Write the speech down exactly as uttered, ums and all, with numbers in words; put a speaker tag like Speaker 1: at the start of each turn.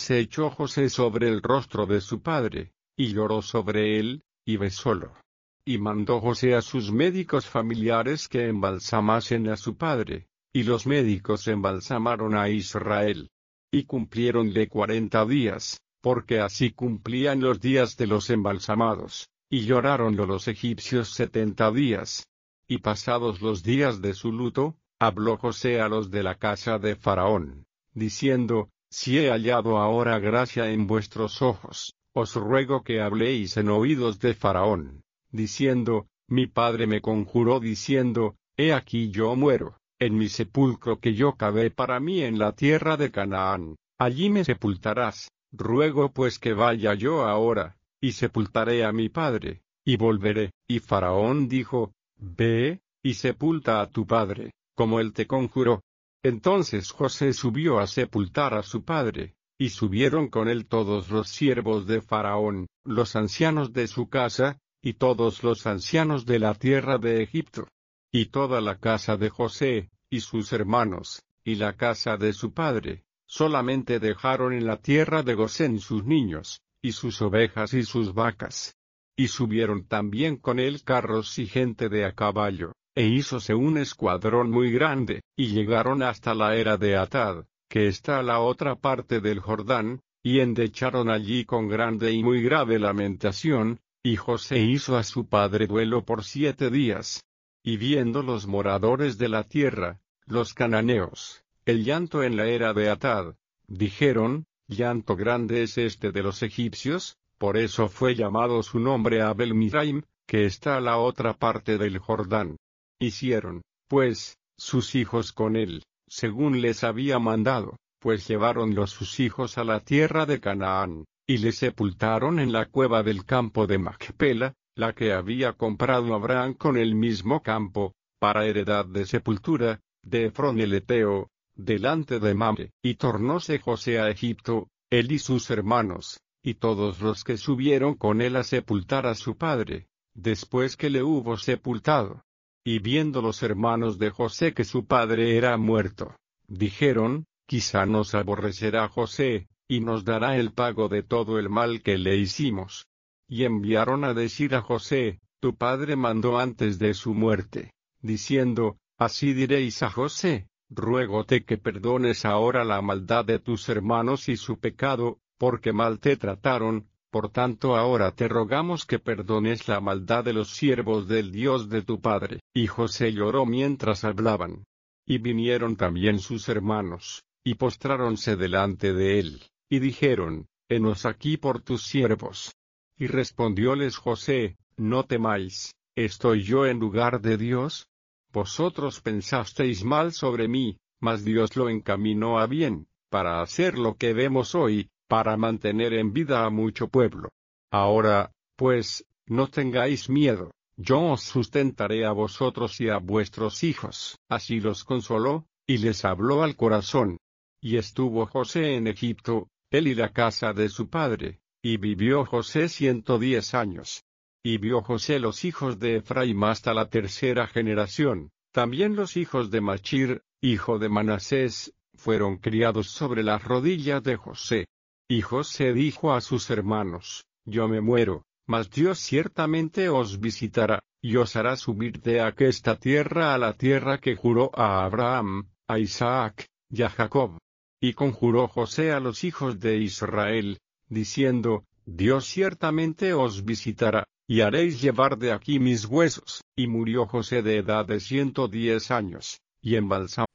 Speaker 1: se echó José sobre el rostro de su padre, y lloró sobre él, y besólo. Y mandó José a sus médicos familiares que embalsamasen a su padre, y los médicos embalsamaron a Israel. Y cumpliéronle cuarenta días, porque así cumplían los días de los embalsamados, y lloraronlo los egipcios setenta días. Y pasados los días de su luto, habló José a los de la casa de Faraón, diciendo: Si he hallado ahora gracia en vuestros ojos, os ruego que habléis en oídos de Faraón, diciendo: Mi padre me conjuró diciendo: He aquí yo muero, en mi sepulcro que yo cavé para mí en la tierra de Canaán, allí me sepultarás. Ruego pues que vaya yo ahora, y sepultaré a mi padre, y volveré. Y Faraón dijo: Ve, y sepulta a tu padre, como él te conjuró. Entonces José subió a sepultar a su padre, y subieron con él todos los siervos de Faraón, los ancianos de su casa, y todos los ancianos de la tierra de Egipto. Y toda la casa de José, y sus hermanos, y la casa de su padre, solamente dejaron en la tierra de Gosén sus niños, y sus ovejas y sus vacas. Y subieron también con él carros y gente de a caballo, e hízose un escuadrón muy grande, y llegaron hasta la era de Atad, que está a la otra parte del Jordán, y endecharon allí con grande y muy grave lamentación, y José hizo a su padre duelo por siete días. Y viendo los moradores de la tierra, los cananeos, el llanto en la era de Atad, dijeron: Llanto grande es este de los egipcios. Por eso fue llamado su nombre Abel Mizraim, que está a la otra parte del Jordán. Hicieron, pues, sus hijos con él, según les había mandado, pues lleváronlos sus hijos a la tierra de Canaán, y le sepultaron en la cueva del campo de Macpela, la que había comprado Abraham con el mismo campo, para heredad de sepultura, de Efrón el Eteo, delante de Mamre. Y tornóse José a Egipto, él y sus hermanos, y todos los que subieron con él a sepultar a su padre, después que le hubo sepultado. Y viendo los hermanos de José que su padre era muerto, dijeron: Quizá nos aborrecerá José, y nos dará el pago de todo el mal que le hicimos. Y enviaron a decir a José: Tu padre mandó antes de su muerte, diciendo: Así diréis a José: Ruégote que perdones ahora la maldad de tus hermanos y su pecado, porque mal te trataron, por tanto ahora te rogamos que perdones la maldad de los siervos del Dios de tu padre. Y José lloró mientras hablaban. Y vinieron también sus hermanos, y postráronse delante de él, y dijeron: Henos aquí por tus siervos. Y respondióles José: No temáis, ¿estoy yo en lugar de Dios? Vosotros pensasteis mal sobre mí, mas Dios lo encaminó a bien, para hacer lo que vemos hoy, para mantener en vida a mucho pueblo. Ahora, pues, no tengáis miedo, yo os sustentaré a vosotros y a vuestros hijos. Así los consoló, y les habló al corazón. Y estuvo José en Egipto, él y la casa de su padre, y vivió José ciento diez años. Y vio José los hijos de Efraim hasta la tercera generación, también los hijos de Machir, hijo de Manasés, fueron criados sobre las rodillas de José. Y José dijo a sus hermanos: Yo me muero, mas Dios ciertamente os visitará, y os hará subir de aquesta tierra a la tierra que juró a Abraham, a Isaac, y a Jacob. Y conjuró José a los hijos de Israel, diciendo: Dios ciertamente os visitará, y haréis llevar de aquí mis huesos. Y murió José de edad de ciento diez años, y embalsamó